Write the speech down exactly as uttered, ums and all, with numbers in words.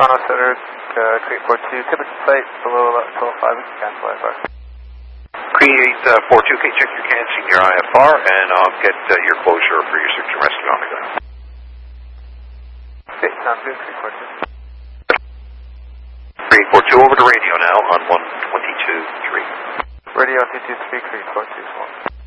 Toronto Center, uh, Crete four two, typical site below twelve five, we can cancel I F R. Crete four two, okay, check your canceling your I F R, and I'll get uh, your closure for your search and rescue on the ground. Okay, sounds good, Crete four two. Crete four two, over to radio now on one twenty-two three. Radio one two two three, Crete four two four.